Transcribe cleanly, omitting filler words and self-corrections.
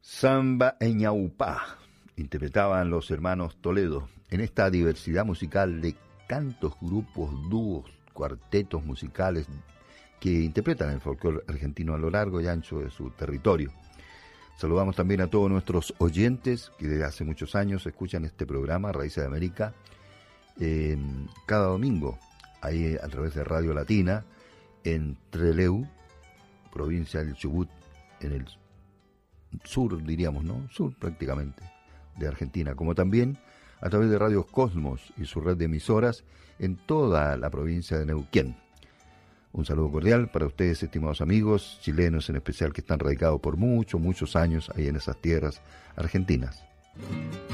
Samba en Ñaupá, interpretaban los hermanos Toledo en esta diversidad musical de tantos grupos, dúos, cuartetos musicales que interpretan el folclore argentino a lo largo y ancho de su territorio. Saludamos también a todos nuestros oyentes que desde hace muchos años escuchan este programa, Raíces de América, cada domingo, ahí a través de Radio Latina, en Trelew, provincia del Chubut, en el sur, diríamos, ¿no? Sur prácticamente, de Argentina, como también a través de Radio Cosmos y su red de emisoras en toda la provincia de Neuquén. Un saludo cordial para ustedes, estimados amigos, chilenos en especial, que están radicados por muchos años ahí en esas tierras argentinas.